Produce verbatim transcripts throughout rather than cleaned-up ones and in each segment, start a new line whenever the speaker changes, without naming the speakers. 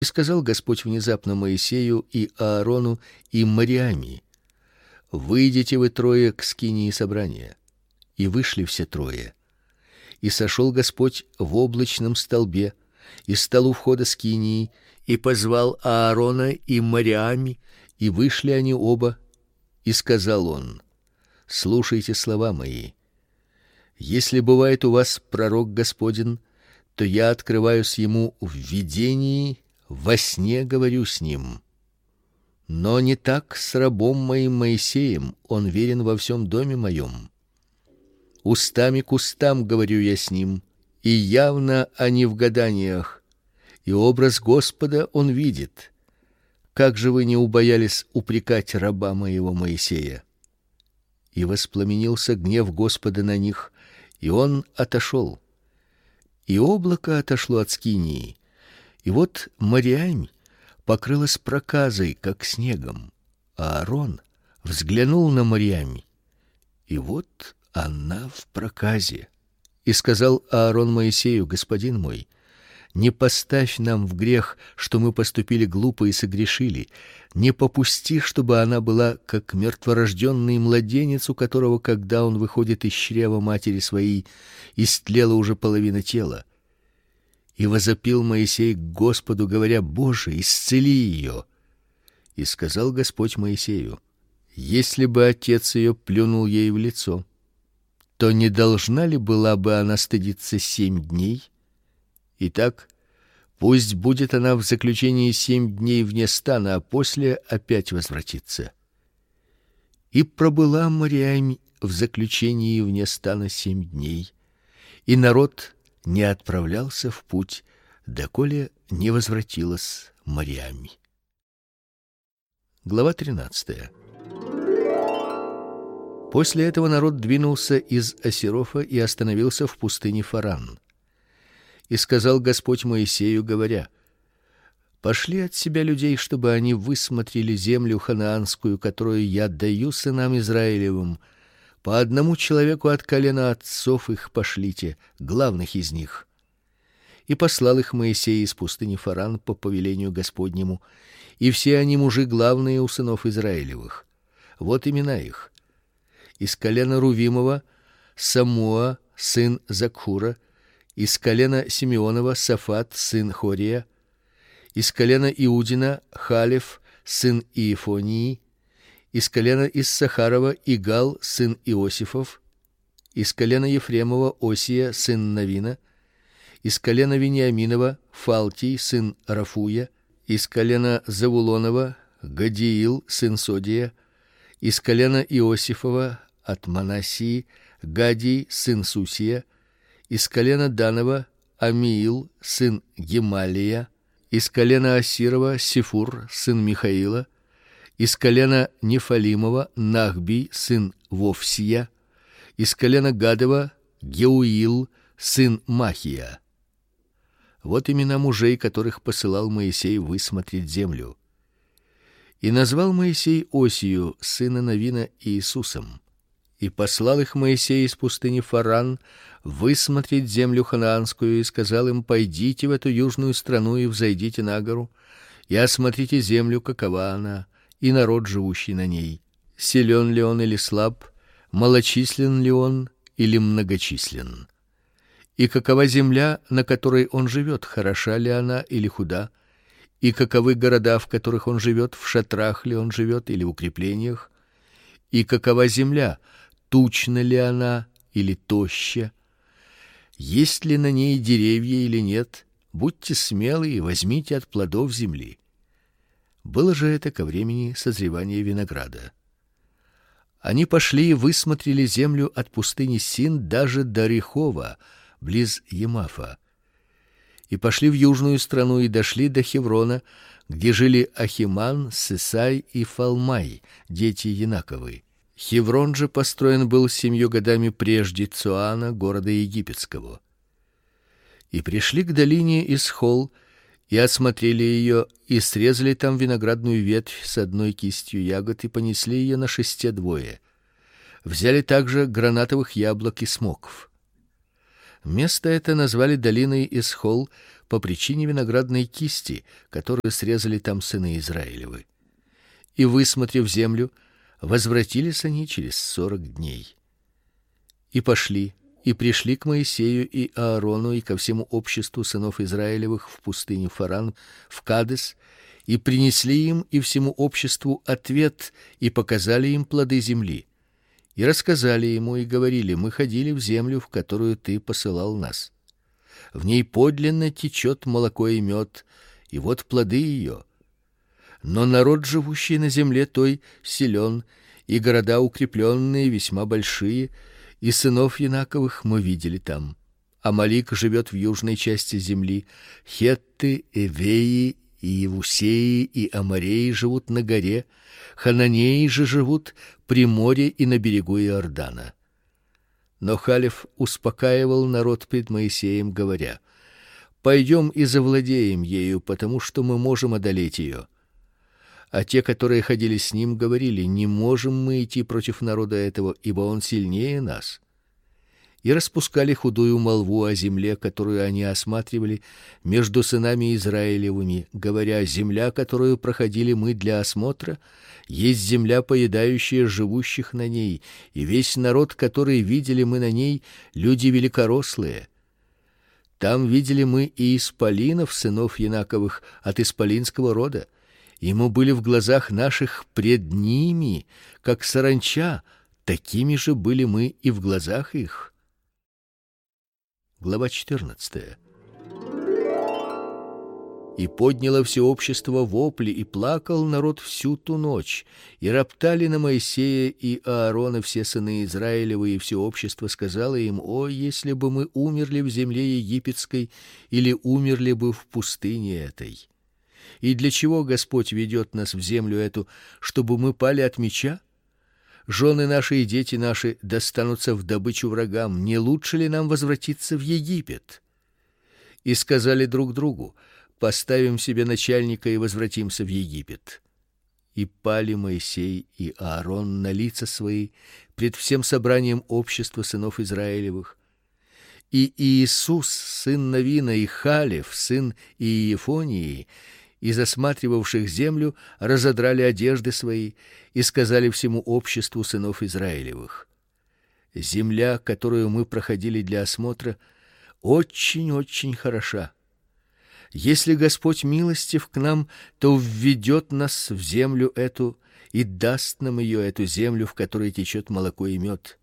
И сказал Господь внезапно Моисею и Аарону и Мириаме: выйдите вы трое к скинии собрания. И вышли все трое. И сошел Господь в облачном столбе, и стал у входа скинии, и позвал Аарона и Мириаме, и вышли они оба, и сказал он: слушайте слова мои. Если бывает у вас пророк Господин, то я открываюсь ему в видении, во сне говорю с ним. Но не так с рабом моим Моисеем, он верен во всем доме моем. Устами к устам говорю я с ним, и явно, а не в гаданиях, и образ Господа он видит. Как же вы не убоялись упрекать раба моего Моисея? И воспламенился гнев Господа на них, и он отошел. И облако отошло от скинии, и вот Мириам покрылась проказой, как снегом. А Аарон взглянул на Мириам, и вот она в проказе. И сказал Аарон Моисею: господин мой, не поставь нам в грех, что мы поступили глупо и согрешили. Не попусти, чтобы она была как мертворожденный младенец, у которого, когда он выходит из чрева матери своей, истлела уже половина тела. И возопил Моисей к Господу, говоря: Боже, исцели ее. И сказал Господь Моисею: если бы отец ее плюнул ей в лицо, то не должна ли была бы она стыдиться семь дней? Итак, пусть будет она в заключении семь дней вне стана, а после опять возвратится. И пробыла Мириам в заключении вне стана семь дней, и народ не отправлялся в путь, доколе не возвратилась Мириам. Глава тринадцатая. После этого народ двинулся из Асерофа и остановился в пустыне Фаран. И сказал Господь Моисею, говоря: пошли от себя людей, чтобы они высмотрели землю ханаанскую, которую я даю сынам Израилевым. По одному человеку от колена отцов их пошлите, главных из них. И послал их Моисей из пустыни Фаран по повелению Господнему, и все они мужи главные у сынов Израилевых. Вот имена их: из колена Рувимова Самуа сын Закхура, из колена Симеонова Сафат сын Хория, из колена Иудина Халев сын Иефонии, из колена Иссахарова Игал сын Иосифов, из колена Ефремова Осия сын Навина, из колена Вениаминова Фалтий сын Рафуя, из колена Завулонова Гадиил сын Содия, из колена Иосифова от Манассии Гадий сын Сусия, из колена Данова Амиил сын Гемалия, из колена Асирова Сифур сын Михаила, из колена Нефалимова Нахби сын Вовсия, из колена Гадова Геуил сын Махия. Вот имена мужей, которых посылал Моисей высмотреть землю. И назвал Моисей Осию сына Навина Иисусом. И послал их Моисей из пустыни Фаран высмотреть землю ханаанскую, и сказал им: пойдите в эту южную страну и взойдите на гору, и осмотрите землю, какова она, и народ, живущий на ней, силен ли он или слаб, малочислен ли он или многочислен, и какова земля, на которой он живет, хороша ли она или худа, и каковы города, в которых он живет, в шатрах ли он живет или в укреплениях, и какова земля, тучна ли она или тоща, есть ли на ней деревья или нет. Будьте смелы и возьмите от плодов земли. Было же это ко времени созревания винограда. Они пошли и высмотрели землю от пустыни Син даже до Рехова, близ Емафа. И пошли в южную страну и дошли до Хеврона, где жили Ахиман, Сесай и Фалмай, дети Янаковы. Хеврон же построен был семью годами прежде Цоана, города египетского. И пришли к долине Исхол, и осмотрели ее, и срезали там виноградную ветвь с одной кистью ягод, и понесли ее на шесте двое. Взяли также гранатовых яблок и смокв. Место это назвали долиной Исхол, по причине виноградной кисти, которую срезали там сыны Израилевы. И, высмотрев землю, возвратились они через сорок дней. И пошли, и пришли к Моисею и Аарону и ко всему обществу сынов Израилевых в пустыню Фаран, в Кадес, и принесли им и всему обществу ответ, и показали им плоды земли. И рассказали ему и говорили: мы ходили в землю, в которую ты посылал нас. В ней подлинно течет молоко и мед, и вот плоды ее. Но народ, живущий на земле той, силен, и города укрепленные весьма большие, и сынов Янаковых мы видели там. Амалик живет в южной части земли, хетты, эвеи и Евусеи и Амореи живут на горе, хананеи же живут при море и на берегу Иордана. Но Халев успокаивал народ пред Моисеем, говоря: пойдем и завладеем ею, потому что мы можем одолеть ее. А те, которые ходили с ним, говорили: не можем мы идти против народа этого, ибо он сильнее нас. И распускали худую молву о земле, которую они осматривали между сынами Израилевыми, говоря: земля, которую проходили мы для осмотра, есть земля, поедающая живущих на ней, и весь народ, который видели мы на ней, люди великорослые. Там видели мы и исполинов, сынов Янаковых, от исполинского рода, и мы были в глазах наших пред ними, как саранча, такими же были мы и в глазах их. Глава четырнадцатая. И подняло все общество вопли, и плакал народ всю ту ночь, и роптали на Моисея и Аарона все сыны Израилевы, и все общество сказало им: о, если бы мы умерли в земле египетской, или умерли бы в пустыне этой! И для чего Господь ведет нас в землю эту, чтобы мы пали от меча? Жены наши и дети наши достанутся в добычу врагам. Не лучше ли нам возвратиться в Египет? И сказали друг другу: поставим себе начальника и возвратимся в Египет. И пали Моисей и Аарон на лица свои пред всем собранием общества сынов Израилевых. И Иисус, сын Навина, и Халев, сын Иефонии, из осматривавших землю, разодрали одежды свои и сказали всему обществу сынов Израилевых: земля, которую мы проходили для осмотра, очень-очень хороша. Если Господь милостив к нам, то введет нас в землю эту и даст нам ее, эту землю, в которой течет молоко и мед.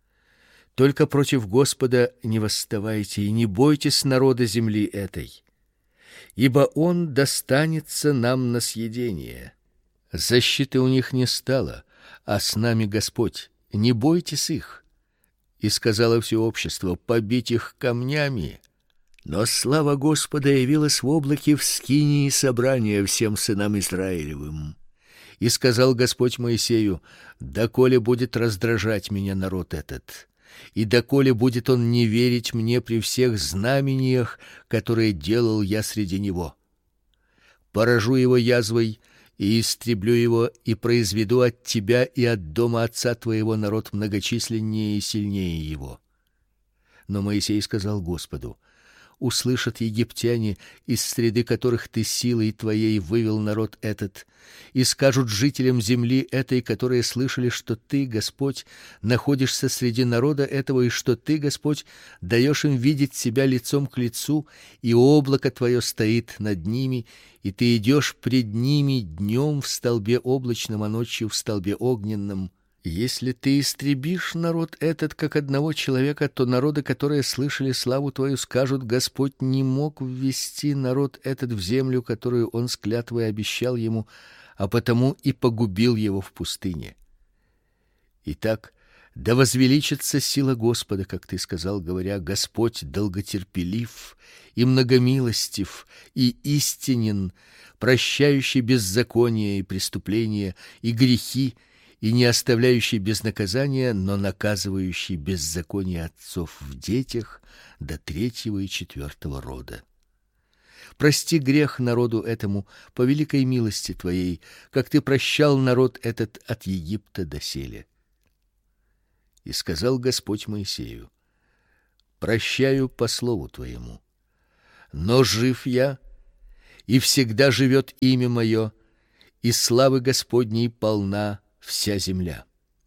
Только против Господа не восставайте и не бойтесь народа земли этой, ибо он достанется нам на съедение. Защиты у них не стало, а с нами Господь. Не бойтесь их. И сказало все общество: побить их камнями. Но слава Господа явилась в облаке в скинии собрания всем сынам Израилевым. И сказал Господь Моисею: доколе будет раздражать меня народ этот, и доколе будет он не верить мне при всех знамениях, которые делал я среди него? Поражу его язвой и истреблю его, и произведу от тебя и от дома отца твоего народ многочисленнее и сильнее его. Но Моисей сказал Господу: услышат египтяне, из среды которых ты силой твоей вывел народ этот, и скажут жителям земли этой, которые слышали, что ты, Господь, находишься среди народа этого, и что ты, Господь, даешь им видеть себя лицом к лицу, и облако твое стоит над ними, и ты идешь пред ними днем в столбе облачном, а ночью в столбе огненном. Если ты истребишь народ этот как одного человека, то народы, которые слышали славу твою, скажут: Господь не мог ввести народ этот в землю, которую он с клятвой обещал ему, а потому и погубил его в пустыне. Итак, да возвеличится сила Господа, как ты сказал, говоря: Господь долготерпелив и многомилостив и истинен, прощающий беззаконие и преступления и грехи, и не оставляющий без наказания, но наказывающий беззаконие отцов в детях до третьего и четвертого рода. Прости грех народу этому по великой милости твоей, как ты прощал народ этот от Египта доселе. И сказал Господь Моисею: прощаю по слову твоему. но жив я, и всегда живет имя мое, и славы Господней полна вся земля.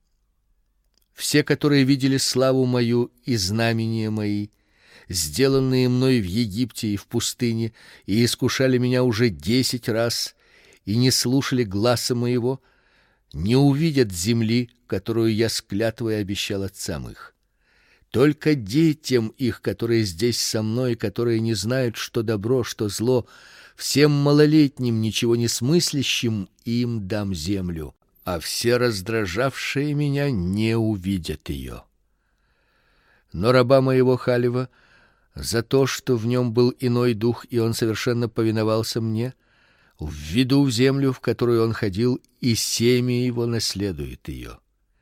Все, которые видели славу мою и знамения мои, сделанные мной в Египте и в пустыне, и искушали меня уже десять раз, и не слушали гласа моего, не увидят земли, которую я с клятвой обещал отцам их. Только детям их, которые здесь со мной, которые не знают, что добро, что зло, всем малолетним, ничего не смыслящим, им дам землю, а все раздражавшие меня не увидят ее. Но раба моего Халева, за то, что в нем был иной дух, и он совершенно повиновался мне, введу в землю, в которую он ходил, и семя его наследует ее.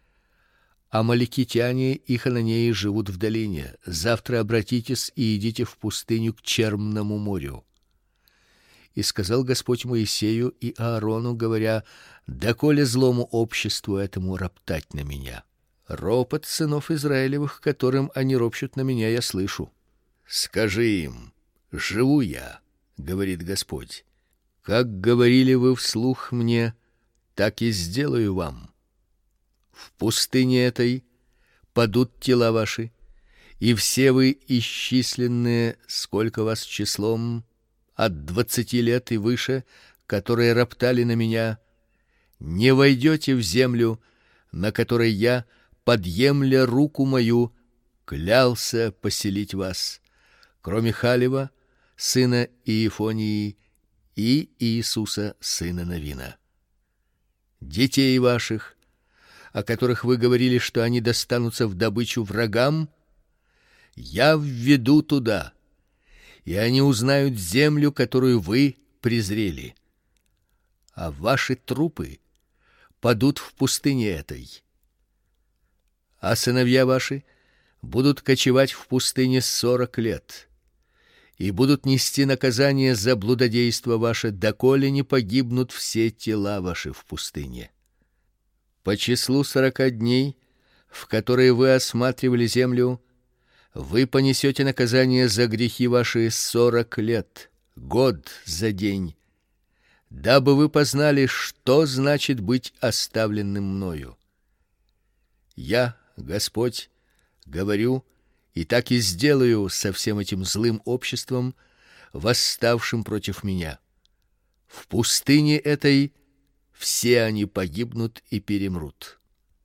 Амаликитяне и хананеи живут в долине. Завтра обратитесь и идите в пустыню к Черному морю. И сказал Господь Моисею и Аарону, говоря: доколе злому обществу этому роптать на меня? Ропот сынов Израилевых, которым они ропщут на меня, я слышу. Скажи им: живу я, говорит Господь. Как говорили вы вслух мне, так и сделаю вам. В пустыне этой падут тела ваши, и все вы исчисленные, сколько вас числом, от двадцати лет и выше, которые роптали на меня, не войдете в землю, на которой я, подъемля руку мою, клялся поселить вас, кроме Халева, сына Иефонии, и Иисуса, сына Навина. Детей ваших, о которых вы говорили, что они достанутся в добычу врагам, я введу туда, и они узнают землю, которую вы презрели. А ваши трупы падут в пустыне этой. А сыновья ваши будут кочевать в пустыне сорок лет, и будут нести наказание за блудодейство ваше, доколе не погибнут все тела ваши в пустыне. По числу сорока дней, в которые вы осматривали землю, вы понесете наказание за грехи ваши сорок лет, год за день, дабы вы познали, что значит быть оставленным мною. Я, Господь, говорю, и так и сделаю со всем этим злым обществом, восставшим против меня. В пустыне этой все они погибнут и перемрут.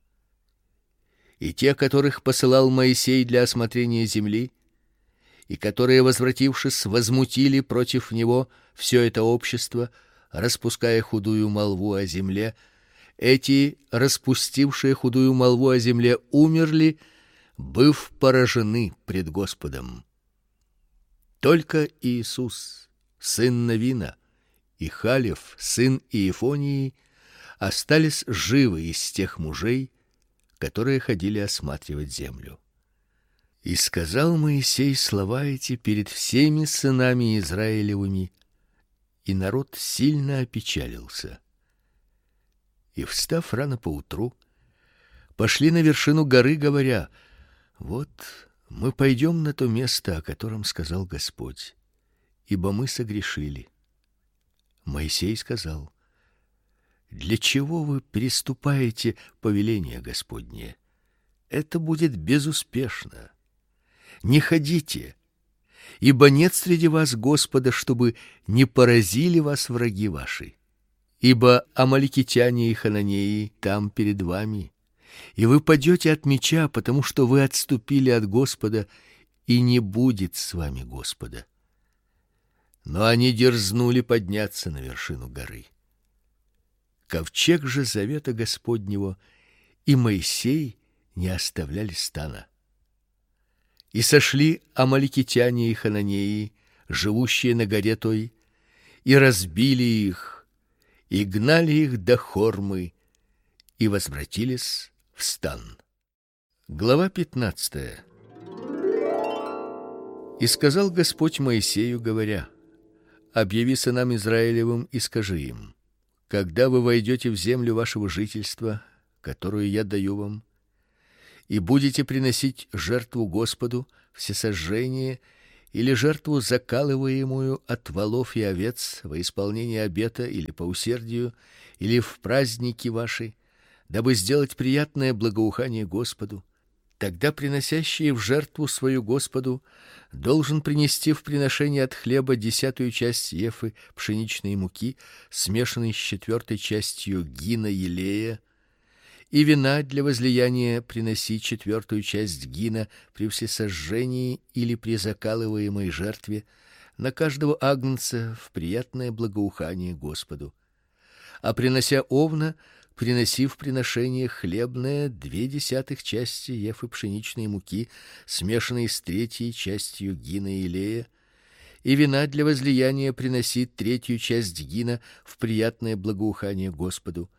И те, которых посылал Моисей для осмотрения земли, и которые, возвратившись, возмутили против него все это общество, распуская худую молву о земле, эти, распустившие худую молву о земле, умерли, быв поражены пред Господом. Только Иисус, сын Навина, и Халев, сын Иефонии, остались живы из тех мужей, которые ходили осматривать землю. И сказал Моисей слова эти перед всеми сынами Израилевыми, и народ сильно опечалился. И, встав рано поутру, пошли на вершину горы, говоря: вот мы пойдем на то место, о котором сказал Господь, ибо мы согрешили. Моисей сказал: для чего вы переступаете повеление Господне? Это будет безуспешно. Не ходите, ибо нет среди вас Господа, чтобы не поразили вас враги ваши. Ибо амаликитяне и хананеи там перед вами, и вы падете от меча, потому что вы отступили от Господа, и не будет с вами Господа. Но они дерзнули подняться на вершину горы. Ковчег же завета Господнего и Моисей не оставляли стана. И сошли амаликитяне и хананеи, живущие на горе той, и разбили их, и гнали их до Хормы, и возвратились в стан. Глава пятнадцатая. И сказал Господь Моисею, говоря: объяви сынам Израилевым и скажи им: когда вы войдете в землю вашего жительства, которую я даю вам, и будете приносить жертву Господу, всесожжение, или жертву закалываемую от волов и овец во исполнение обета или по усердию, или в праздники ваши, дабы сделать приятное благоухание Господу, тогда приносящий в жертву свою Господу должен принести в приношение от хлеба десятую часть ефы пшеничной муки, смешанной с четвертой частью гина елея, и вина для возлияния приноси четвертую часть гина при всесожжении или при закалываемой жертве на каждого агнца в приятное благоухание Господу. А принося овна, приноси в приношение хлебное две десятых части ефы пшеничной муки, смешанной с третьей частью гина елея, и вина для возлияния приноси третью часть гина в приятное благоухание Господу.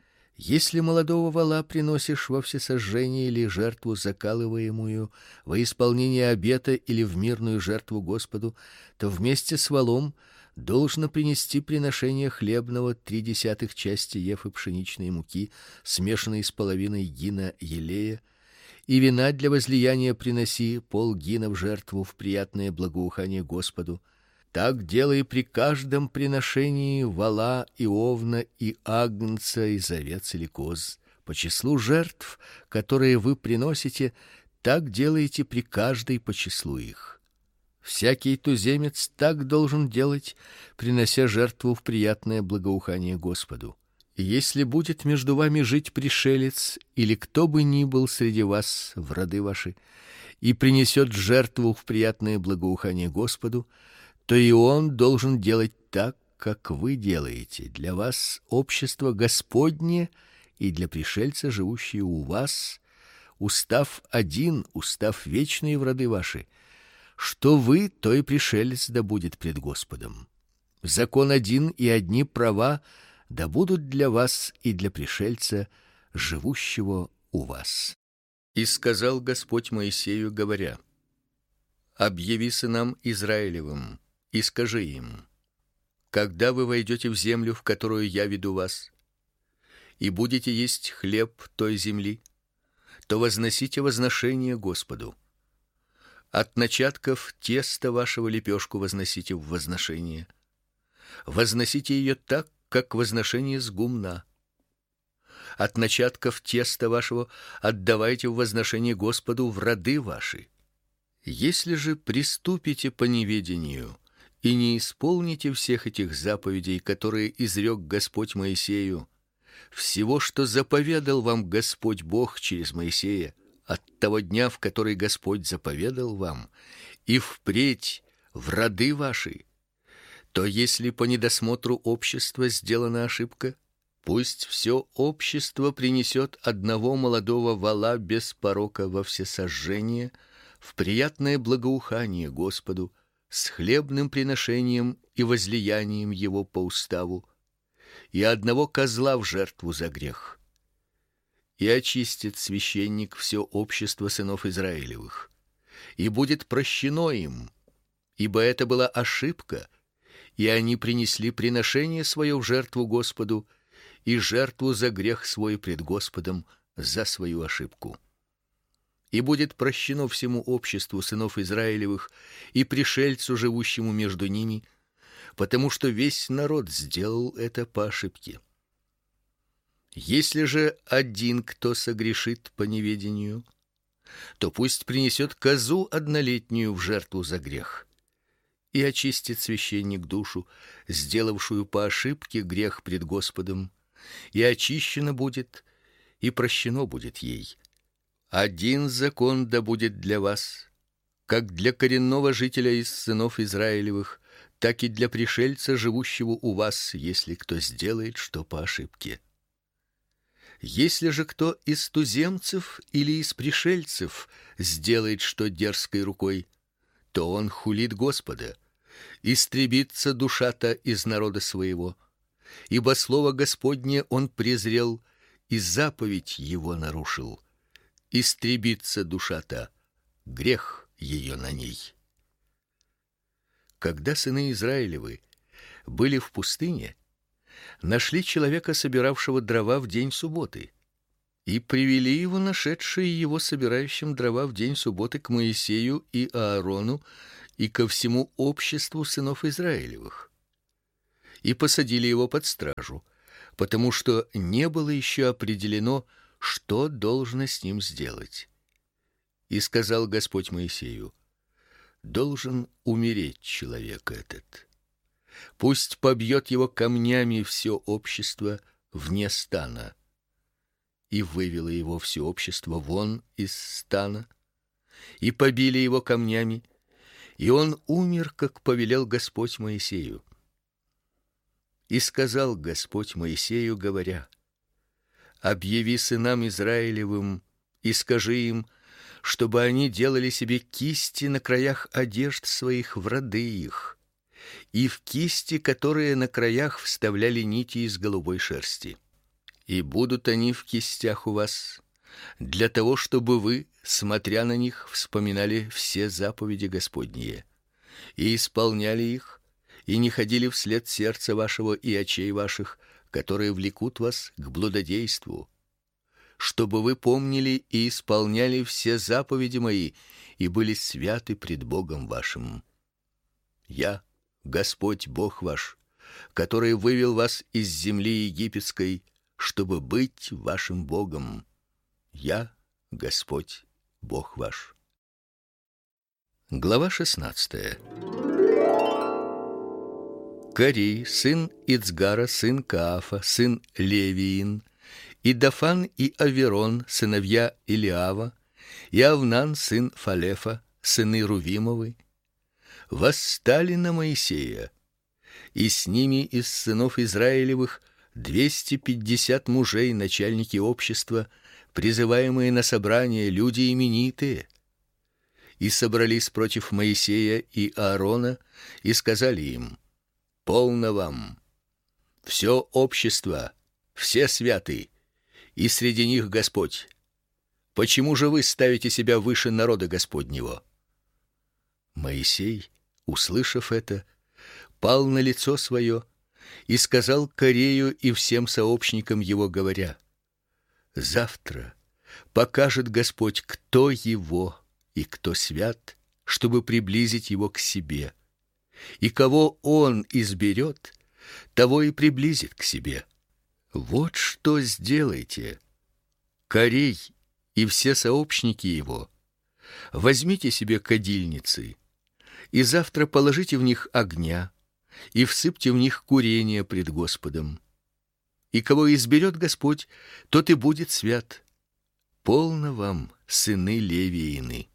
Если молодого вола приносишь во всесожжение или жертву закалываемую во исполнение обета или в мирную жертву Господу, то вместе с волом должно принести приношение хлебного три десятых части ефы пшеничной муки, смешанной с половиной гина елея, и вина для возлияния приноси полгина в жертву в приятное благоухание Господу. Так делай при каждом приношении вола и овна и агнца из овец или коз. По числу жертв, которые вы приносите, так делайте при каждой по числу их. Всякий туземец так должен делать, принося жертву в приятное благоухание Господу. И если будет между вами жить пришелец или кто бы ни был среди вас в роды ваши, и принесет жертву в приятное благоухание Господу, то и он должен делать так, как вы делаете. Для вас общество Господне, и для пришельца, живущего у вас, устав один, устав вечный в роды ваши. Что вы, то и пришелец да будет пред Господом. Закон один и одни права да будут для вас и для пришельца, живущего у вас. И сказал Господь Моисею, говоря: объяви сынам Израилевым и скажи им: когда вы войдете в землю, в которую я веду вас, и будете есть хлеб той земли, то возносите возношение Господу. От начатков теста вашего лепешку возносите в возношение. Возносите ее так, как возношение с гумна. От начатков теста вашего отдавайте в возношение Господу в роды ваши. Если же приступите по неведению и не исполните всех этих заповедей, которые изрек Господь Моисею, всего, что заповедал вам Господь Бог через Моисея, от того дня, в который Господь заповедал вам, и впредь в роды ваши, то если по недосмотру общества сделана ошибка, пусть все общество принесет одного молодого вола без порока во всесожжение, в приятное благоухание Господу, с хлебным приношением и возлиянием его по уставу, и одного козла в жертву за грех. И очистит священник все общество сынов Израилевых, и будет прощено им, ибо это была ошибка, и они принесли приношение свое в жертву Господу и жертву за грех свой пред Господом за свою ошибку. И будет прощено всему обществу сынов Израилевых и пришельцу, живущему между ними, потому что весь народ сделал это по ошибке. Если же один кто согрешит по неведению, то пусть принесет козу однолетнюю в жертву за грех, и очистит священник душу, сделавшую по ошибке грех пред Господом, и очищена будет, и прощено будет ей. Один закон да будет для вас, как для коренного жителя из сынов Израилевых, так и для пришельца, живущего у вас, если кто сделает что по ошибке. Если же кто из туземцев или из пришельцев сделает что дерзкой рукой, то он хулит Господа, истребится душа-то из народа своего, ибо слово Господне он презрел и заповедь его нарушил. Истребится душа-то, грех ее на ней. Когда сыны Израилевы были в пустыне, нашли человека, собиравшего дрова в день субботы, и привели его, нашедшие его собирающим дрова в день субботы, к Моисею и Аарону, и ко всему обществу сынов Израилевых. И посадили его под стражу, потому что не было еще определено, что должно с ним сделать. И сказал Господь Моисею: должен умереть человек этот. Пусть побьет его камнями все общество вне стана. И вывело его все общество вон из стана, и побили его камнями, и он умер, как повелел Господь Моисею. И сказал Господь Моисею, говоря: объяви сынам Израилевым и скажи им, чтобы они делали себе кисти на краях одежд своих в роды их, и в кисти, которые на краях вставляли нити из голубой шерсти. И будут они в кистях у вас, для того, чтобы вы, смотря на них, вспоминали все заповеди Господние, и исполняли их, и не ходили вслед сердца вашего и очей ваших, которые влекут вас к блудодейству, чтобы вы помнили и исполняли все заповеди мои и были святы пред Богом вашим. Я, Господь Бог ваш, который вывел вас из земли египетской, чтобы быть вашим Богом. Я, Господь Бог ваш. Глава шестнадцатая. Корей, сын Ицгара, сын Каафа, сын Левиин, и Дафан и Аверон, сыновья Илиава, и Авнан, сын Фалефа, сыны Рувимовы, восстали на Моисея, и с ними из сынов Израилевых двести пятьдесят мужей, начальники общества, призываемые на собрание, люди именитые. И собрались против Моисея и Аарона, и сказали им: полно вам, все общество, все святы, и среди них Господь. Почему же вы ставите себя выше народа Господнего? Моисей, услышав это, пал на лицо свое и сказал Корею и всем сообщникам его, говоря: завтра покажет Господь, кто его и кто свят, чтобы приблизить его к себе, и кого он изберет, того и приблизит к себе. Вот что сделайте: Корей и все сообщники его, возьмите себе кадильницы, и завтра положите в них огня, и всыпьте в них курения пред Господом. И кого изберет Господь, тот и будет свят. Полно вам, сыны Левиины.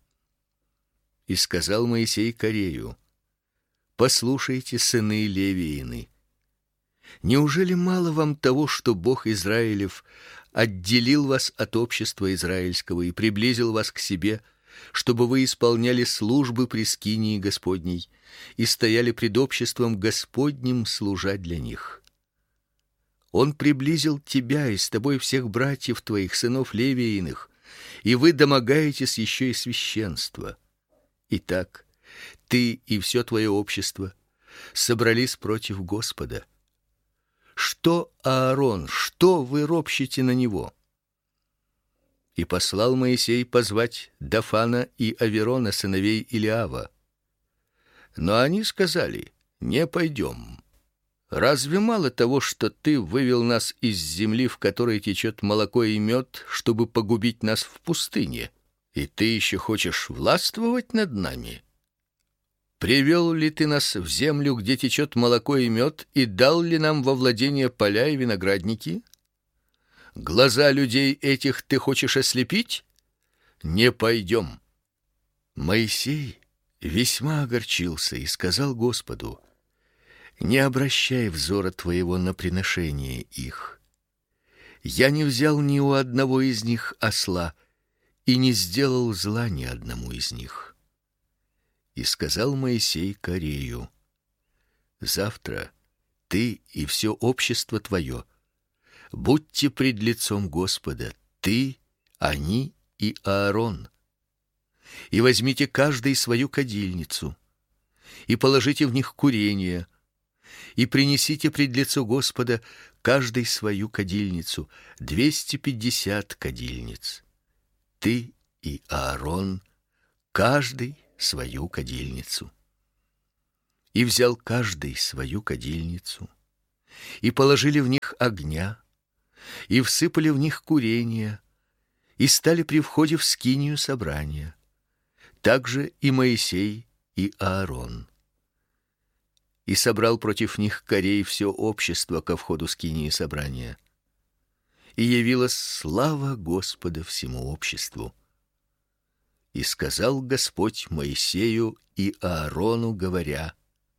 И сказал Моисей Корею: послушайте, сыны Левиины, неужели мало вам того, что Бог Израилев отделил вас от общества израильского и приблизил вас к себе, чтобы вы исполняли службы при скинии Господней и стояли пред обществом Господним, служа для них? Он приблизил тебя и с тобой всех братьев твоих, сынов Левииных, и вы домогаетесь еще и священства. Итак, ты и все твое общество собрались против Господа. Что Аарон, что вы ропщите на него? И послал Моисей позвать Дафана и Аверона, сыновей Илиава. Но они сказали: не пойдем. Разве мало того, что ты вывел нас из земли, в которой течет молоко и мед, чтобы погубить нас в пустыне, и ты еще хочешь властвовать над нами? Привел ли ты нас в землю, где течет молоко и мед, и дал ли нам во владение поля и виноградники? Глаза людей этих ты хочешь ослепить? Не пойдем. Моисей весьма огорчился и сказал Господу: не обращай взора твоего на приношение их. Я не взял ни у одного из них осла и не сделал зла ни одному из них. И сказал Моисей Корею: завтра ты и все общество твое будьте пред лицом Господа, ты, они и Аарон, и возьмите каждый свою кадильницу, и положите в них курение, и принесите пред лицо Господа каждый свою кадильницу, двести пятьдесят кадильниц. Ты и Аарон, каждый свою кадильницу. И взял каждый свою кадильницу, и положили в них огня, и всыпали в них курения, и стали при входе в скинию собрания. Также и Моисей, и Аарон. И собрал против них корей все общество ко входу скинии собрания. И явилась слава Господа всему обществу. И сказал Господь Моисею и Аарону, говоря: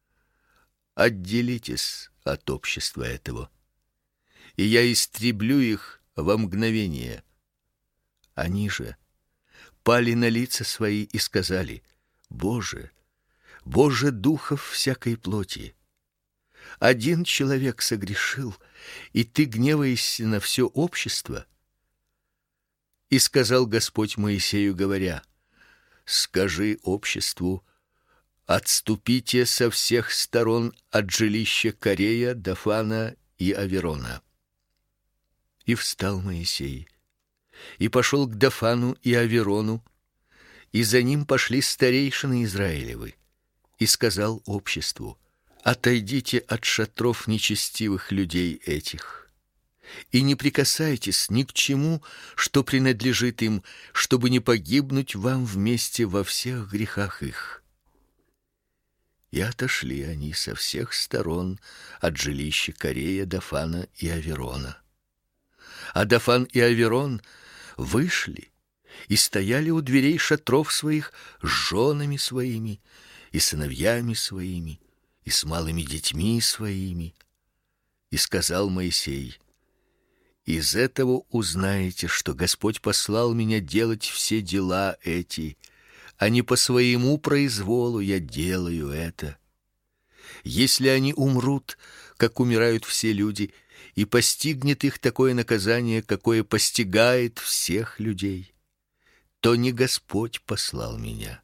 отделитесь от общества этого, и я истреблю их во мгновение. Они же пали на лица свои и сказали: Боже, Боже духов всякой плоти, один человек согрешил, и ты гневаешься на все общество. И сказал Господь Моисею, говоря: скажи обществу: отступите со всех сторон от жилища Корея, Дафана и Аверона. И встал Моисей, и пошел к Дафану и Аверону, и за ним пошли старейшины Израилевы, и сказал обществу: отойдите от шатров нечестивых людей этих, и не прикасайтесь ни к чему, что принадлежит им, чтобы не погибнуть вам вместе во всех грехах их. И отошли они со всех сторон от жилища Корея, Дафана и Аверона. А Дафан и Аверон вышли и стояли у дверей шатров своих с женами своими и сыновьями своими и с малыми детьми своими. И сказал Моисей: из этого узнаете, что Господь послал меня делать все дела эти, а не по своему произволу я делаю это. Если они умрут, как умирают все люди, и постигнет их такое наказание, какое постигает всех людей, то не Господь послал меня.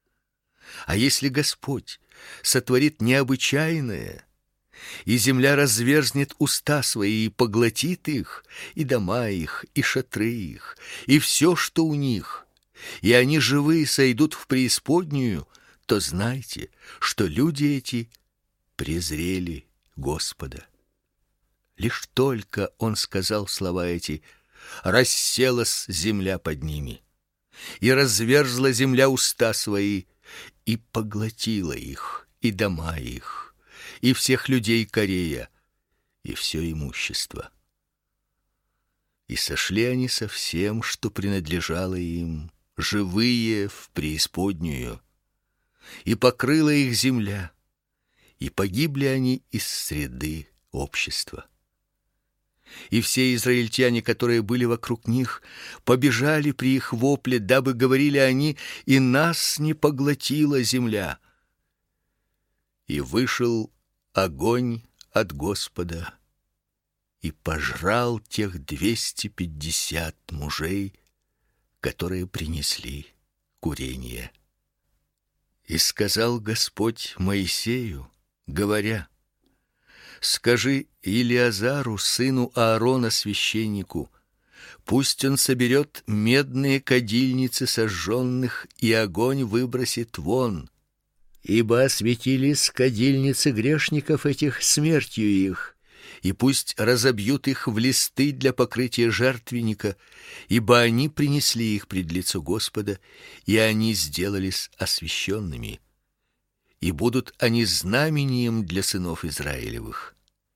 А если Господь сотворит необычайное, и земля разверзнет уста свои и поглотит их, и дома их, и шатры их, и все, что у них, и они живые сойдут в преисподнюю, то знайте, что люди эти презрели Господа. Лишь только он сказал слова эти, расселась земля под ними, и разверзла земля уста свои, и поглотила их, и дома их, и всех людей Корея, и все имущество. И сошли они со всем, что принадлежало им, живые в преисподнюю, и покрыла их земля, и погибли они из среды общества. И все израильтяне, которые были вокруг них, побежали при их вопле, дабы говорили они: и нас не поглотила земля. И вышел огонь от Господа и пожрал тех двести пятьдесят мужей, которые принесли курение. И сказал Господь Моисею, говоря: скажи Илиазару, сыну Аарона, священнику, пусть он соберет медные кадильницы сожженных, и огонь выбросит вон, ибо осветились кадильницы грешников этих смертью их, и пусть разобьют их в листы для покрытия жертвенника, ибо они принесли их пред лицо Господа, и они сделались освященными, и будут они знамением для сынов Израилевых.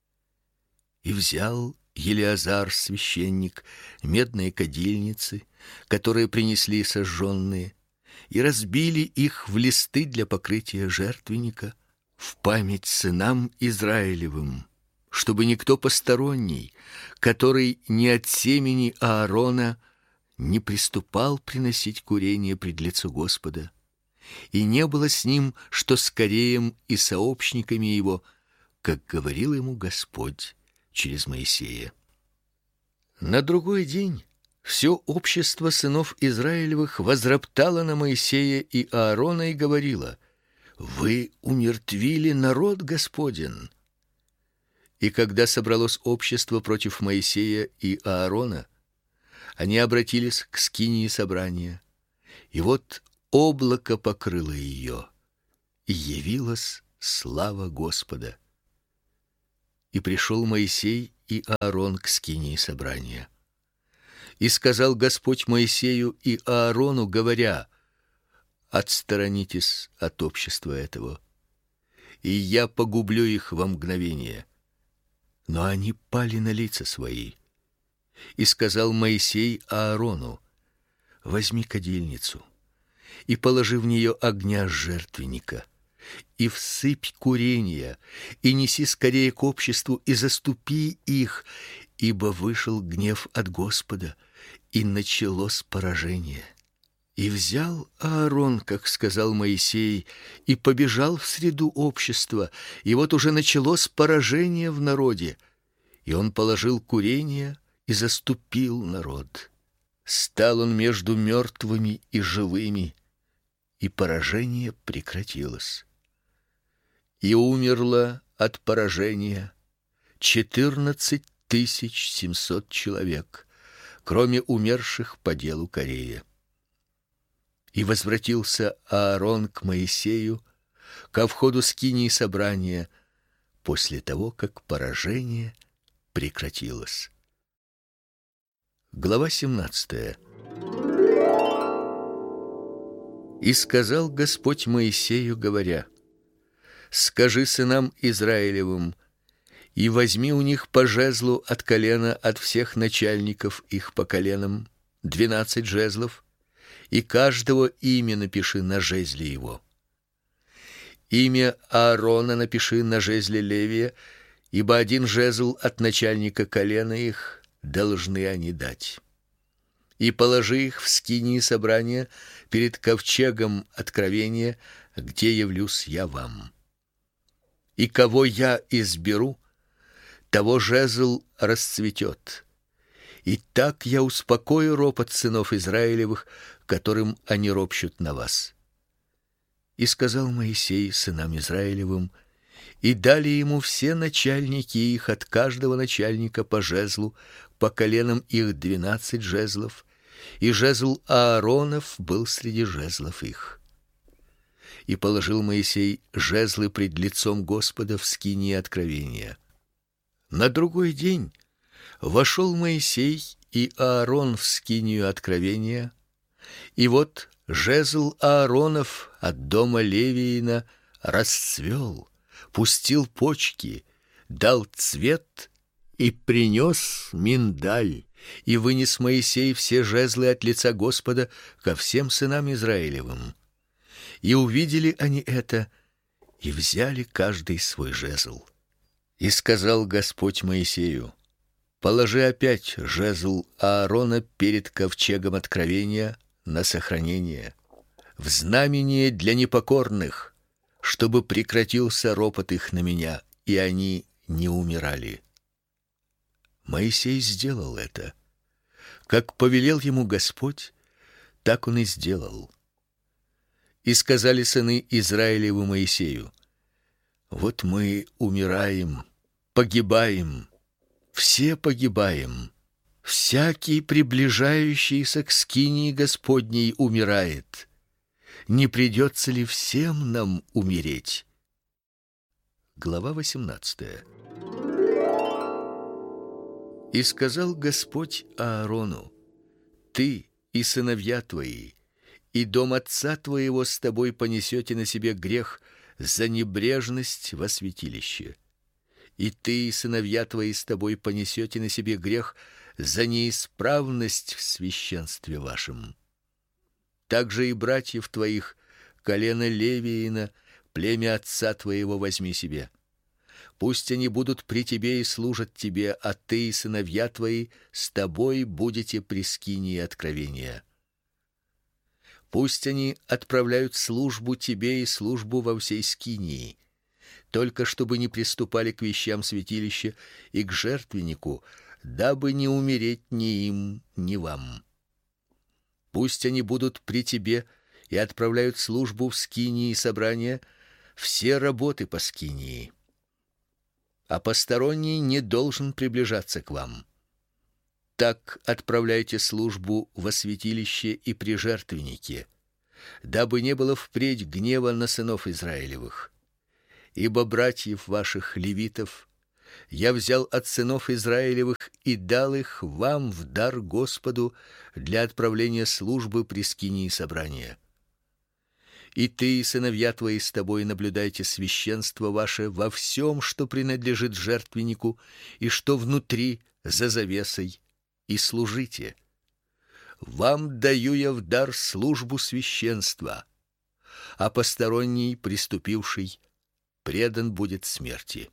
И взял Елиазар, священник, медные кадильницы, которые принесли сожженные, и разбили их в листы для покрытия жертвенника в память сынам Израилевым, чтобы никто посторонний, который не от семени Аарона, не приступал приносить курение пред лицо Господа, и не было с ним, что с Кореем и сообщниками его, как говорил ему Господь через Моисея. На другой день все общество сынов Израилевых возроптало на Моисея и Аарона и говорило: вы умертвили народ Господен. И когда собралось общество против Моисея и Аарона, они обратились к скинии собрания, и вот облако покрыло ее, и явилась слава Господа. И пришел Моисей и Аарон к скинии собрания. И сказал Господь Моисею и Аарону, говоря: отсторонитесь от общества этого, и я погублю их во мгновение. Но они пали на лица свои. И сказал Моисей Аарону: возьми кадильницу и положи в нее огня жертвенника, и всыпь курения, и неси скорее к обществу, и заступи их, ибо вышел гнев от Господа, и началось поражение. И взял Аарон, как сказал Моисей, и побежал в среду общества, и вот уже началось поражение в народе. И он положил курение и заступил народ. Стал он между мертвыми и живыми, и поражение прекратилось. И умерло от поражения четырнадцать тысяч семьсот человек, кроме умерших по делу Корея. И возвратился Аарон к Моисею ко входу скинии собрания после того, как поражение прекратилось. Глава семнадцатая. И сказал Господь Моисею, говоря: скажи сынам Израилевым, и возьми у них по жезлу от колена от всех начальников их по коленам, двенадцать жезлов, и каждого имя напиши на жезле его. Имя Аарона напиши на жезле Левия, ибо один жезл от начальника колена их должны они дать. И положи их в скинии собрания перед ковчегом откровения, где явлюсь я вам. И кого я изберу, того жезл расцветет. И так я успокою ропот сынов Израилевых, которым они ропщут на вас. И сказал Моисей сынам Израилевым, и дали ему все начальники их от каждого начальника по жезлу, по коленам их двенадцать жезлов, и жезл Ааронов был среди жезлов их. И положил Моисей жезлы пред лицом Господа в скинии откровения. На другой день вошел Моисей и Аарон в скинию откровения, и вот жезл Ааронов от дома Левиина расцвел, пустил почки, дал цвет и принес миндаль. И вынес Моисей все жезлы от лица Господа ко всем сынам Израилевым. И увидели они это, и взяли каждый свой жезл. И сказал Господь Моисею: положи опять жезл Аарона перед ковчегом откровения на сохранение, в знамение для непокорных, чтобы прекратился ропот их на меня, и они не умирали. Моисей сделал это. Как повелел ему Господь, так он и сделал. И сказали сыны Израилевы Моисею: вот мы умираем, погибаем, все погибаем. Всякий, приближающийся к скинии Господней, умирает. Не придется ли всем нам умереть? Глава восемнадцатая. И сказал Господь Аарону: ты и сыновья твои, и дом отца твоего с тобой понесете на себе грех за небрежность во святилище. И ты и сыновья твои с тобой понесете на себе грех за неисправность в священстве вашем. Также и братьев твоих, колено Левиина, племя отца твоего возьми себе. Пусть они будут при тебе и служат тебе, а ты и сыновья твои с тобой будете при скинии откровения. Пусть они отправляют службу тебе и службу во всей скинии, только чтобы не приступали к вещам святилища и к жертвеннику, дабы не умереть ни им, ни вам. Пусть они будут при тебе и отправляют службу в скинии собрания, все работы по скинии. А посторонний не должен приближаться к вам. Так отправляйте службу во святилище и при жертвеннике, дабы не было впредь гнева на сынов Израилевых. Ибо братьев ваших левитов я взял от сынов Израилевых и дал их вам в дар Господу для отправления службы при скинии собрания. И ты и сыновья твои с тобой наблюдайте священство ваше во всем, что принадлежит жертвеннику и что внутри за завесой, и служите. Вам даю я в дар службу священства, а посторонний, приступивший, предан будет смерти.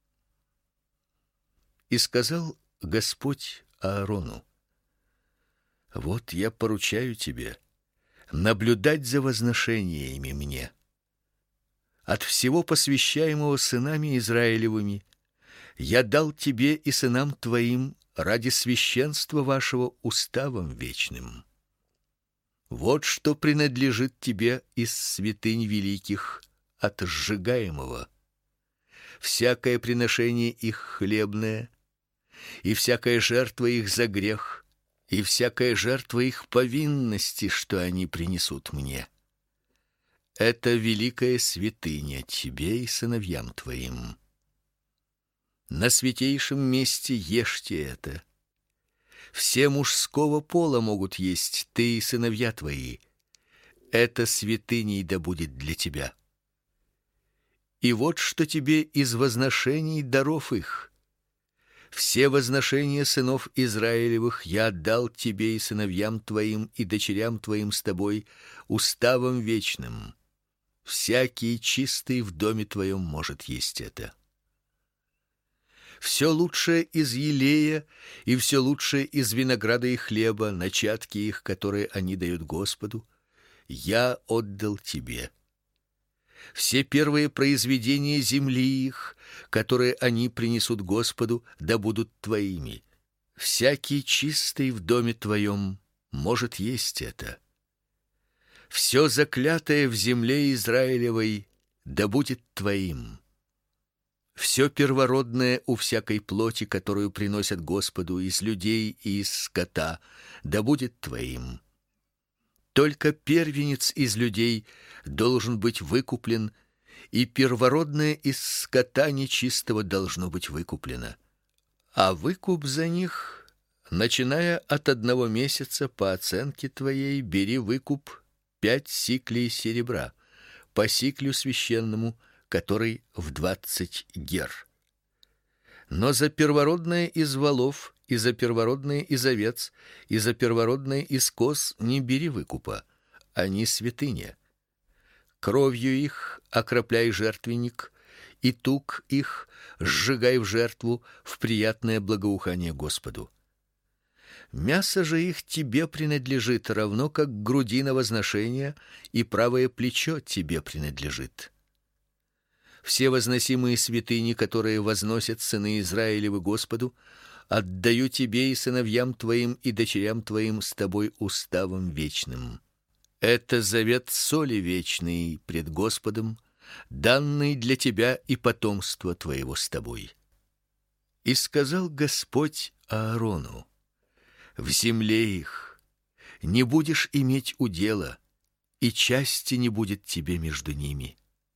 И сказал Господь Аарону: вот я поручаю тебе наблюдать за возношениями мне. От всего посвящаемого сынами Израилевыми я дал тебе и сынам твоим ради священства вашего уставом вечным. Вот что принадлежит тебе из святынь великих от сжигаемого: всякое приношение их хлебное, и всякая жертва их за грех, и всякая жертва их повинности, что они принесут мне. Это великая святыня тебе и сыновьям твоим. На святейшем месте ешьте это. Все мужского пола могут есть, ты и сыновья твои. Это святыней да будет для тебя. И вот что тебе из возношений даров их. Все возношения сынов Израилевых я отдал тебе и сыновьям твоим и дочерям твоим с тобой уставом вечным. Всякий чистый в доме твоем может есть это. Все лучшее из елея и все лучшее из винограда и хлеба, начатки их, которые они дают Господу, я отдал тебе. Все первые произведения земли их, которые они принесут Господу, да будут твоими. Всякий чистый в доме твоем может есть это. Все заклятое в земле Израилевой да будет твоим. Все первородное у всякой плоти, которую приносят Господу из людей и из скота, да будет твоим. Только первенец из людей должен быть выкуплен, и первородное из скота нечистого должно быть выкуплено. А выкуп за них, начиная от одного месяца, по оценке твоей, бери выкуп пять сиклей серебра, по сиклю священному, который в двадцать гер. Но за первородное из волов, и за первородное из овец, и за первородное из коз не бери выкупа, они святыня. Кровью их окропляй жертвенник, и тук их сжигай в жертву в приятное благоухание Господу. Мясо же их тебе принадлежит, равно как грудина возношения, и правое плечо тебе принадлежит. Все возносимые святыни, которые возносят сыны Израилевы Господу, отдаю тебе и сыновьям твоим и дочерям твоим с тобой уставом вечным. Это завет соли вечный пред Господом, данный для тебя и потомства твоего с тобой. И сказал Господь Аарону: в земле их не будешь иметь удела, и части не будет тебе между ними.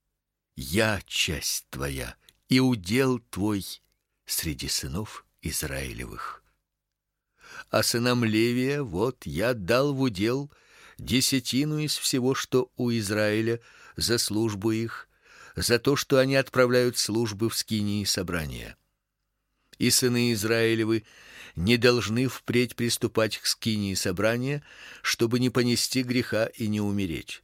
Я часть твоя и удел твой среди сынов Израилевых. А сынам Левия вот я дал в удел десятину из всего, что у Израиля, за службу их, за то, что они отправляют службы в скинии собрания. И сыны Израилевы не должны впредь приступать к скинии собрания, чтобы не понести греха и не умереть.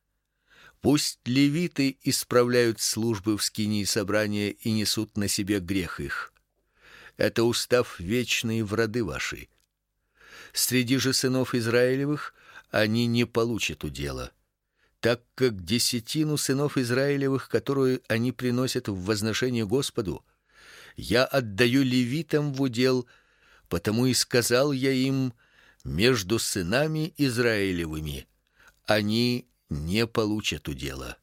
Пусть левиты исправляют службы в скинии собрания и несут на себе грех их. Это устав вечный в роды ваши. Среди же сынов Израилевых они не получат удела, так как десятину сынов Израилевых, которую они приносят в возношение Господу, я отдаю левитам в удел, потому и сказал я им: между сынами Израилевыми они не получат удела.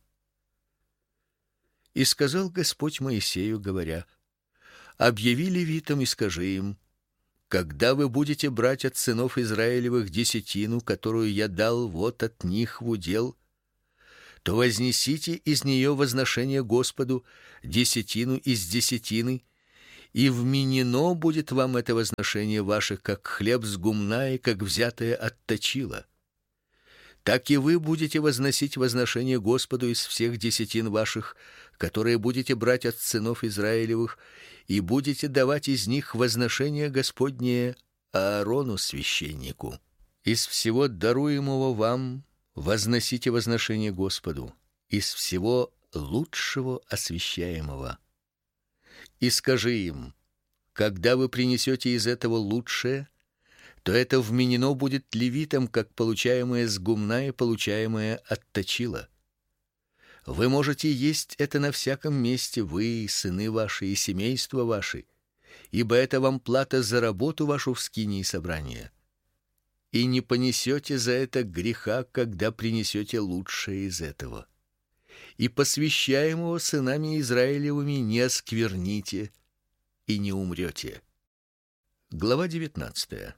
И сказал Господь Моисею, говоря: объяви левитам и скажи им: когда вы будете брать от сынов Израилевых десятину, которую я дал вот от них в удел, то вознесите из нее возношение Господу, десятину из десятины, и вменено будет вам это возношение ваше, как хлеб с гумна и как взятое от точила. Так и вы будете возносить возношение Господу из всех десятин ваших, которые будете брать от сынов Израилевых, и будете давать из них возношение Господнее Аарону священнику. Из всего даруемого вам возносите возношение Господу, из всего лучшего освящаемого. И скажи им: когда вы принесете из этого лучшее, то это вменено будет левитам, как получаемое с гумна и получаемое от точила. Вы можете есть это на всяком месте, вы, и сыны ваши, и семейства ваши, ибо это вам плата за работу вашу в скинии собрания. И не понесете за это греха, когда принесете лучшее из этого. И посвящаемого сынами Израилевыми не оскверните, и не умрете. Глава девятнадцатая.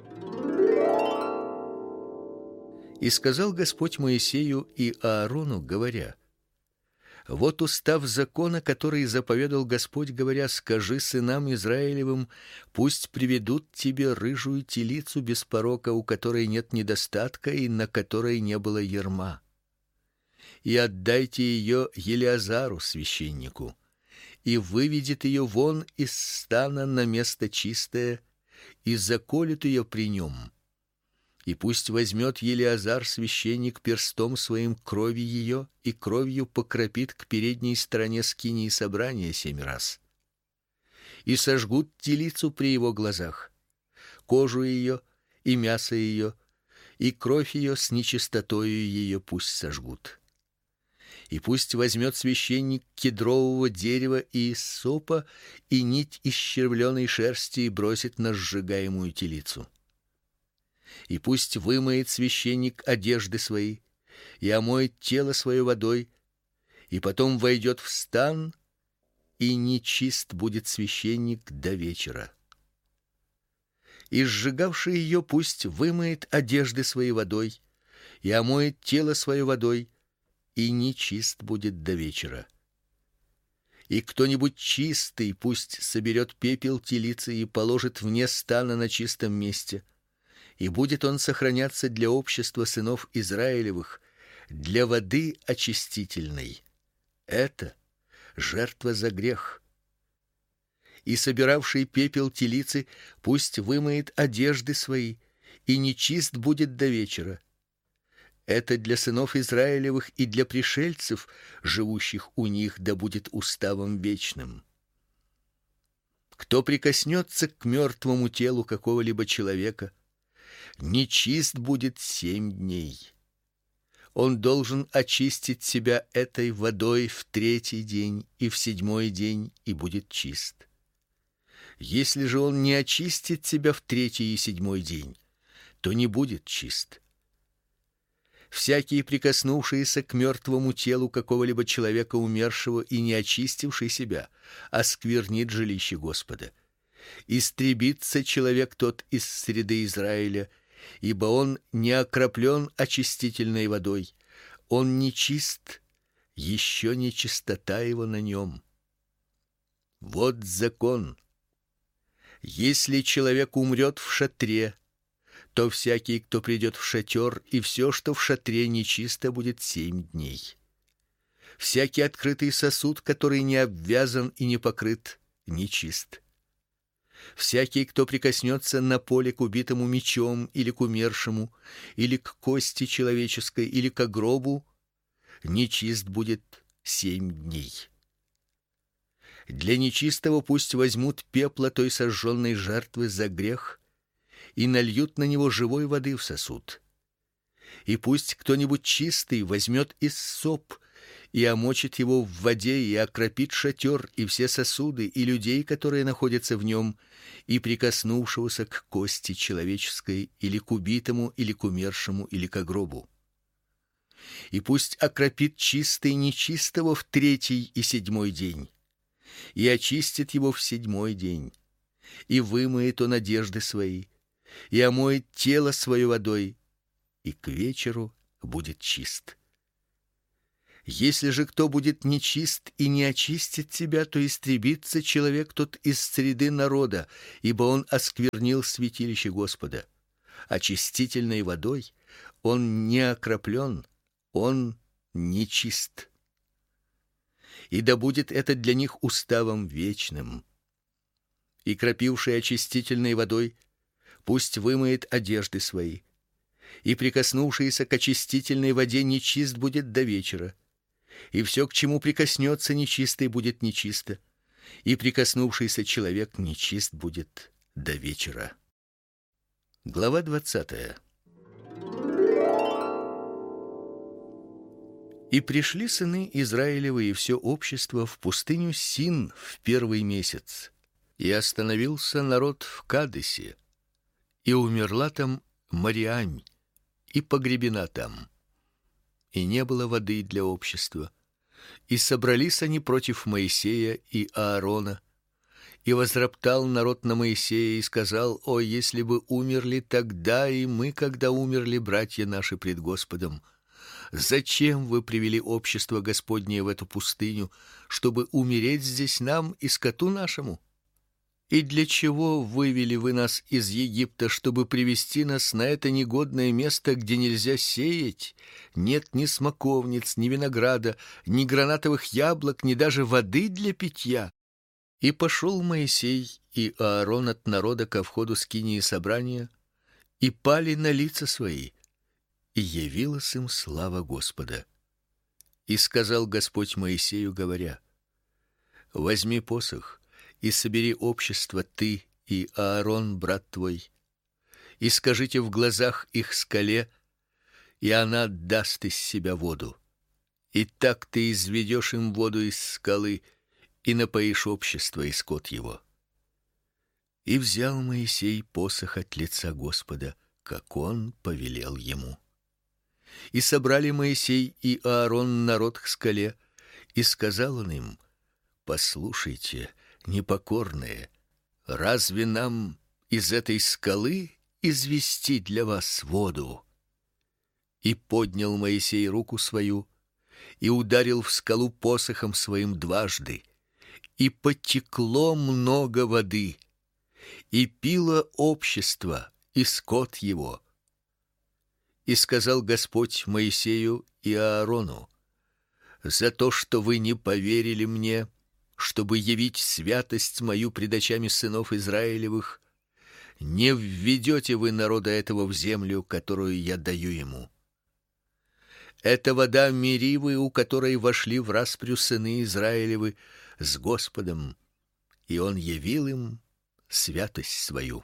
И сказал Господь Моисею и Аарону, говоря: вот устав закона, который заповедал Господь, говоря: скажи сынам Израилевым, пусть приведут тебе рыжую телицу без порока, у которой нет недостатка и на которой не было ярма. И отдайте ее Елеазару священнику, и выведет ее вон из стана на место чистое, и заколет ее при нем. И пусть возьмет Елеазар священник перстом своим крови ее и кровью покропит к передней стороне скинии собрания семь раз. И сожгут телицу при его глазах, кожу ее и мясо ее, и кровь ее с нечистотою ее пусть сожгут. И пусть возьмет священник кедрового дерева и иссопа и нить из червленой шерсти и бросит на сжигаемую телицу. И пусть вымоет священник одежды свои и омоет тело свое водой, и потом войдет в стан, и нечист будет священник до вечера. И сжигавший ее пусть вымоет одежды свои водой и омоет тело свое водой, и нечист будет до вечера. И кто-нибудь чистый пусть соберет пепел телицы и положит вне стана на чистом месте, и будет он сохраняться для общества сынов Израилевых, для воды очистительной. Это жертва за грех. И собиравший пепел телицы пусть вымоет одежды свои, и нечист будет до вечера. Это для сынов Израилевых и для пришельцев, живущих у них, да будет уставом вечным. Кто прикоснется к мертвому телу какого-либо человека, нечист будет семь дней. Он должен очистить себя этой водой в третий день и в седьмой день, и будет чист. Если же он не очистит себя в третий и седьмой день, то не будет чист. Всякий, прикоснувшийся к мертвому телу какого-либо человека умершего и не очистивший себя, осквернит жилище Господа. Истребится человек тот из среды Израиля, ибо он не окроплен очистительной водой, он нечист, еще не чистота его на нем. Вот закон. Если человек умрет в шатре, то всякий, кто придет в шатер, и все, что в шатре, нечисто будет семь дней. Всякий открытый сосуд, который не обвязан и не покрыт, нечист. Всякий, кто прикоснется на поле к убитому мечом или к умершему, или к кости человеческой, или к гробу, нечист будет семь дней. Для нечистого пусть возьмут пепла той сожженной жертвы за грех и нальют на него живой воды в сосуд. И пусть кто-нибудь чистый возьмет иссоп и омочит его в воде и окропит шатер и все сосуды и людей, которые находятся в нем, и прикоснувшегося к кости человеческой или к убитому, или к умершему, или к гробу. И пусть окропит чистый нечистого в третий и седьмой день, и очистит его в седьмой день, и вымоет он одежды свои, и омоет тело свое водой, и к вечеру будет чист. Если же кто будет нечист и не очистит себя, то истребится человек тот из среды народа, ибо он осквернил святилище Господа. Очистительной водой он не окроплен, он нечист. И да будет это для них уставом вечным. И кропивший очистительной водой пусть вымоет одежды свои, и прикоснувшийся к очистительной воде нечист будет до вечера. И все, к чему прикоснется нечистый, будет нечисто, и прикоснувшийся человек нечист будет до вечера. Глава двадцатая. И пришли сыны Израилевы и все общество в пустыню Син в первый месяц, и остановился народ в Кадесе, и умерла там Мариам, и погребена там. И не было воды для общества. И собрались они против Моисея и Аарона. И возроптал народ на Моисея и сказал: «О, если бы умерли тогда и мы, когда умерли братья наши пред Господом! Зачем вы привели общество Господне в эту пустыню, чтобы умереть здесь нам и скоту нашему? И для чего вывели вы нас из Египта, чтобы привести нас на это негодное место, где нельзя сеять? Нет ни смоковниц, ни винограда, ни гранатовых яблок, ни даже воды для питья». И пошел Моисей и Аарон от народа ко входу скинии собрания, и пали на лица свои, и явилась им слава Господа. И сказал Господь Моисею, говоря: «Возьми посох и собери общество ты и Аарон брат твой, и скажите в глазах их скале, и она даст из себя воду. И так ты изведешь им воду из скалы, и напоишь общество и скот его». И взял Моисей посох от лица Господа, как он повелел ему. И собрали Моисей и Аарон народ к скале, и сказал он им: «Послушайте, непокорные, разве нам из этой скалы извести для вас воду?» И поднял Моисей руку свою и ударил в скалу посохом своим дважды, и потекло много воды, и пило общество и скот его. И сказал Господь Моисею и Аарону: «За то, что вы не поверили мне, чтобы явить святость мою пред очами сынов Израилевых, не введете вы народа этого в землю, которую я даю ему. Это вода Меривы, у которой вошли в распрю сыны Израилевы с Господом, и он явил им святость свою».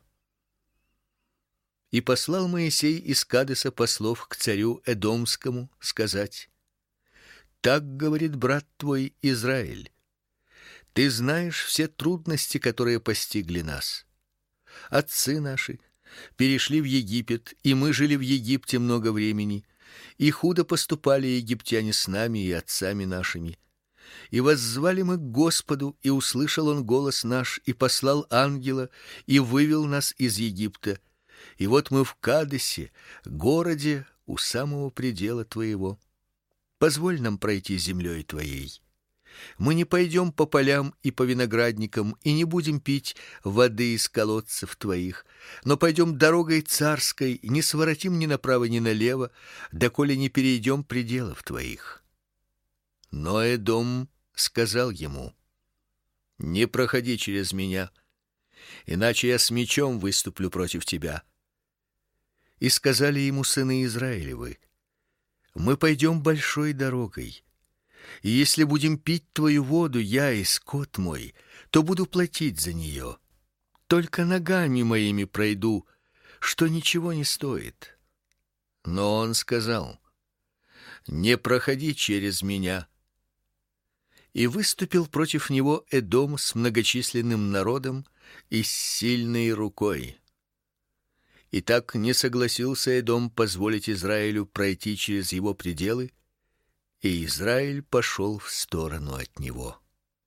И послал Моисей из Кадеса послов к царю Эдомскому сказать: «Так говорит брат твой Израиль: ты знаешь все трудности, которые постигли нас. Отцы наши перешли в Египет, и мы жили в Египте много времени, и худо поступали египтяне с нами и отцами нашими. И воззвали мы к Господу, и услышал он голос наш, и послал ангела, и вывел нас из Египта. И вот мы в Кадесе, городе у самого предела твоего. Позволь нам пройти землей твоей. Мы не пойдем по полям и по виноградникам, и не будем пить воды из колодцев твоих, но пойдем дорогой царской, не своротим ни направо, ни налево, доколе не перейдем пределов твоих». Но Эдом сказал ему: «Не проходи через меня, иначе я с мечом выступлю против тебя». И сказали ему сыны Израилевы: «Мы пойдем большой дорогой, и если будем пить твою воду, я и скот мой, то буду платить за нее. Только ногами моими пройду, что ничего не стоит». Но он сказал: «Не проходи через меня». И выступил против него Эдом с многочисленным народом и с сильной рукой. И так не согласился Эдом позволить Израилю пройти через его пределы, и Израиль пошел в сторону от него.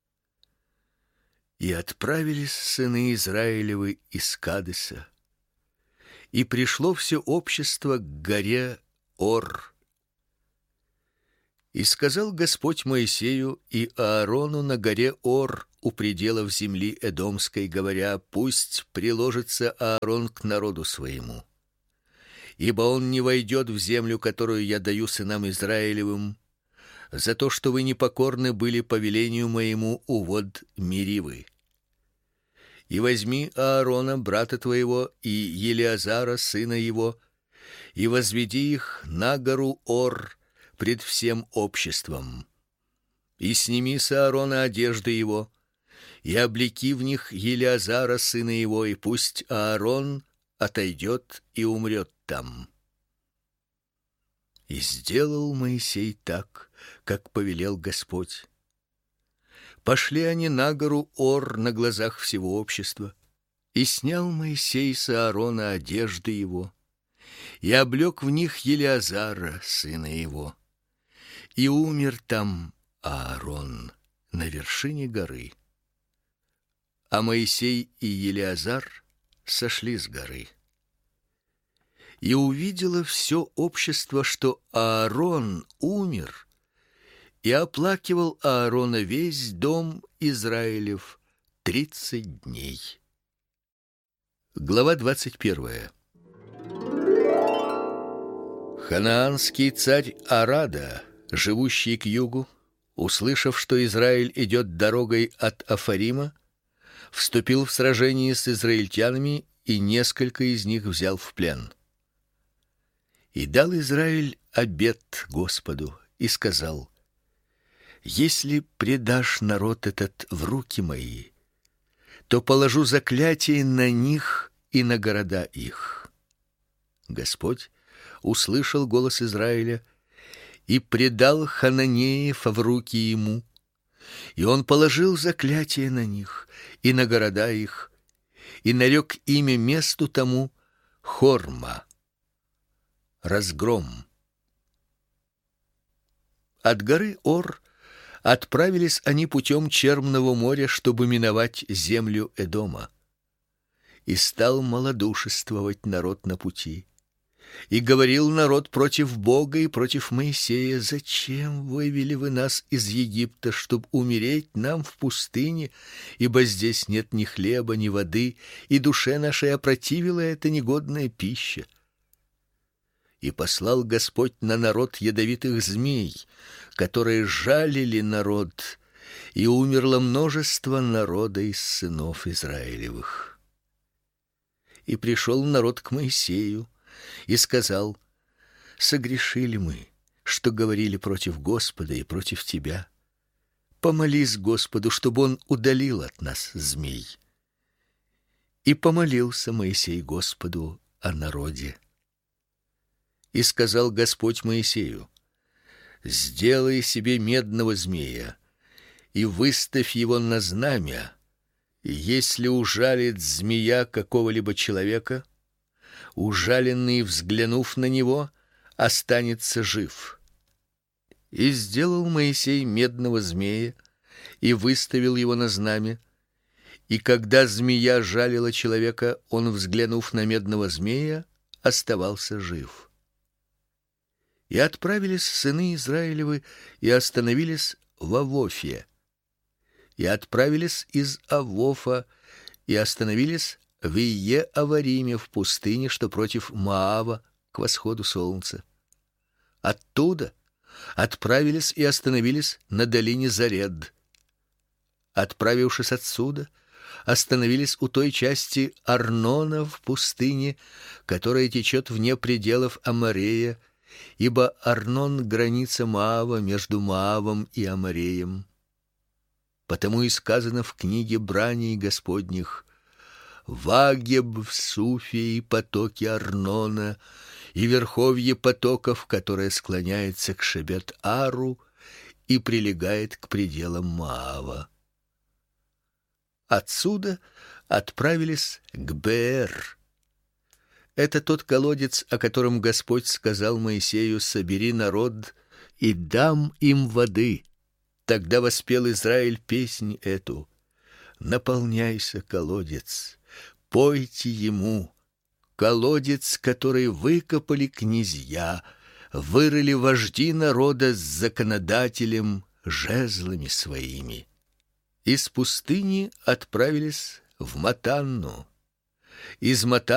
И отправились сыны Израилевы из Кадеса, и пришло все общество к горе Ор. И сказал Господь Моисею и Аарону на горе Ор у пределов земли Эдомской, говоря: пусть приложится Аарон к народу своему, ибо он не войдет в землю, которую я даю сынам Израилевым, за то, что вы непокорны были повелению моему у вод Меривы. И возьми Аарона, брата твоего, и Елиазара, сына его, и возведи их на гору Ор пред всем обществом. И сними с Аарона одежды его, и облеки в них Елиазара, сына его, и пусть Аарон отойдет и умрет там. И сделал Моисей так, как повелел Господь. Пошли они на гору Ор на глазах всего общества, и снял Моисей с Аарона одежды его, и облек в них Елиазара, сына его. И умер там Аарон на вершине горы. А Моисей и Елиазар сошли с горы. И увидело все общество, что Аарон умер, и оплакивал Аарона весь дом Израилев тридцать дней. Глава двадцать первая. Ханаанский царь Арада, живущий к югу, услышав, что Израиль идет дорогой от Афарима, вступил в сражение с израильтянами, и несколько из них взял в плен. И дал Израиль обет Господу и сказал: если предашь народ этот в руки мои, то положу заклятие на них и на города их. Господь услышал голос Израиля и предал хананеев в руки ему, и он положил заклятие на них и на города их, и нарек имя месту тому Хорма, разгром. От горы Ор отправились они путем Черного моря, чтобы миновать землю Эдома. И стал малодушествовать народ на пути. И говорил народ против Бога и против Моисея: зачем вывели вы нас из Египта, чтоб умереть нам в пустыне, ибо здесь нет ни хлеба, ни воды, и душе нашей опротивила эта негодная пища. И послал Господь на народ ядовитых змей, которые жалили народ, и умерло множество народа из сынов Израилевых. И пришел народ к Моисею и сказал: согрешили мы, что говорили против Господа и против тебя. Помолись Господу, чтобы он удалил от нас змей. И помолился Моисей Господу о народе. И сказал Господь Моисею: сделай себе медного змея и выставь его на знамя, и если ужалит змея какого-либо человека, ужаленный, взглянув на него, останется жив. И сделал Моисей медного змея и выставил его на знамя, и когда змея жалила человека, он, взглянув на медного змея, оставался жив. И отправились сыны Израилевы и остановились в Авофе. И отправились из Авофа и остановились в Ие-Авариме, в пустыне, что против Моава, к восходу солнца. Оттуда отправились и остановились на долине Заред. Отправившись отсюда, остановились у той части Арнона в пустыне, которая течет вне пределов Аморея, ибо Арнон — граница Моава между Моавом и Амореем. Потому и сказано в книге Браний Господних: «Вагеб в Суфе и потоки Арнона, и верховье потоков, которое склоняется к Шебет-Ару и прилегает к пределам Моава». Отсюда отправились к Беэр. Это тот колодец, о котором Господь сказал Моисею: собери народ и дам им воды. Тогда воспел Израиль песнь эту: наполняйся, колодец, пойте ему, колодец, который выкопали князья, вырыли вожди народа с законодателем жезлами своими. Из пустыни отправились в Матанну, из Матанны